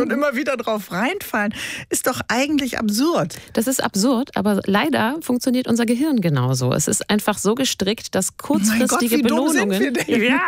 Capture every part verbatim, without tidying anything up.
und immer wieder drauf reinfallen. Ist doch eigentlich absurd. Das ist absurd, aber leider funktioniert unser Gehirn genauso. Es ist einfach so gestrickt, dass kurzfristige mein Gott, wie Belohnungen... dumm sind wir denn? Ja.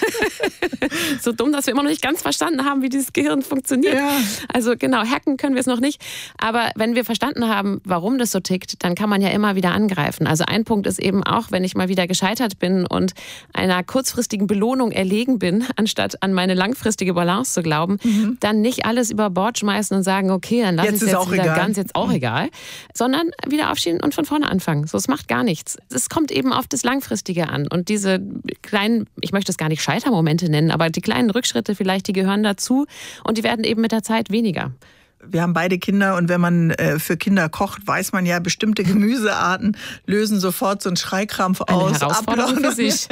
So dumm, dass wir immer noch nicht ganz verstanden haben, wie dieses Gehirn funktioniert. Ja. Also genau, hacken können wir es noch nicht. Aber wenn wir verstanden haben, warum das so tickt, dann kann man ja immer wieder angreifen. Also ein Punkt ist eben auch, wenn ich mal wieder gescheitert bin und einer kurzfristigen Belohnung erlegen bin, anstatt an meine langfristige Balance zu glauben, mhm. dann nicht alles über Bord schmeißen und sagen, okay, dann lass ich es jetzt auch wieder egal. ganz, jetzt auch mhm. egal, sondern wieder aufstehen und von vorne anfangen. So, es macht gar nichts. Es kommt eben auf das Langfristige an. Und diese kleinen, ich möchte es gar nicht Scheitermomente nennen, aber die kleinen Rückschritte vielleicht, die gehören dazu und die werden eben mit der Zeit weniger. Wir haben beide Kinder und wenn man äh, für Kinder kocht, weiß man ja, bestimmte Gemüsearten lösen sofort so einen Schreikrampf Eine aus. Herausforderung für sich.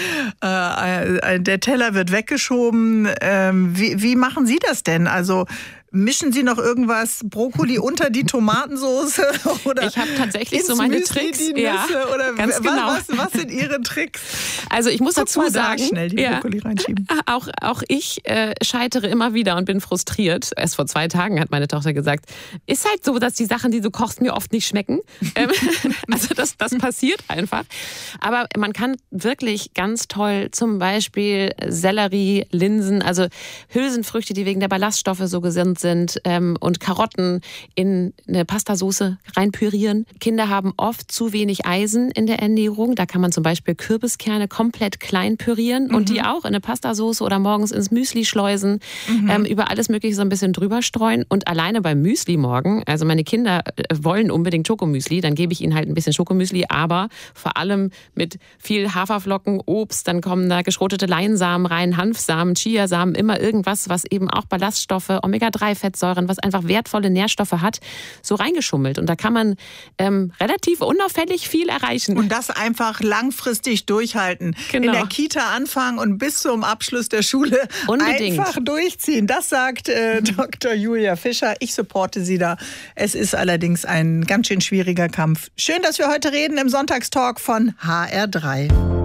Ja. äh, äh, der Teller wird weggeschoben. Ähm, wie, wie machen Sie das denn? Also mischen Sie noch irgendwas, Brokkoli unter die Tomatensauce? Oder ich habe tatsächlich so meine Müsli Tricks. Die Nüsse, ja, oder ganz was, genau. Was, was sind Ihre Tricks? Also ich muss Guck dazu mal da, sagen, schnell die ja, Brokkoli reinschieben. Auch, auch ich äh, scheitere immer wieder und bin frustriert. Erst vor zwei Tagen hat meine Tochter gesagt, ist halt so, dass die Sachen, die du kochst, mir oft nicht schmecken. Ähm, also das, das passiert einfach. Aber man kann wirklich ganz toll zum Beispiel Sellerie, Linsen, also Hülsenfrüchte, die wegen der Ballaststoffe so gesund sind, ähm, und Karotten in eine Pastasauce reinpürieren. Kinder haben oft zu wenig Eisen in der Ernährung. Da kann man zum Beispiel Kürbiskerne komplett klein pürieren mhm. und die auch in eine Pastasauce oder morgens ins Müsli schleusen, mhm. ähm, über alles Mögliche so ein bisschen drüber streuen. Und alleine beim Müsli morgen, also meine Kinder wollen unbedingt Schokomüsli, dann gebe ich ihnen halt ein bisschen Schokomüsli, aber vor allem mit viel Haferflocken, Obst, dann kommen da geschrotete Leinsamen rein, Hanfsamen, Chiasamen, immer irgendwas, was eben auch Ballaststoffe, Omega drei Fettsäuren, was einfach wertvolle Nährstoffe hat, so reingeschummelt. Und da kann man ähm, relativ unauffällig viel erreichen. Und das einfach langfristig durchhalten. Genau. In der Kita anfangen und bis zum Abschluss der Schule Unbedingt. einfach durchziehen. Das sagt äh, Doktor Julia Fischer. Ich supporte Sie da. Es ist allerdings ein ganz schön schwieriger Kampf. Schön, dass wir heute reden im Sonntagstalk von H R drei.